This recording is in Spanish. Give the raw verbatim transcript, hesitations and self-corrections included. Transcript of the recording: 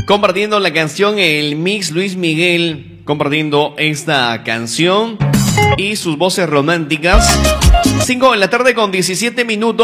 compartiendo la canción El Mix Luis Miguel, compartiendo esta canción y sus voces románticas. cinco de la tarde con diecisiete minutos.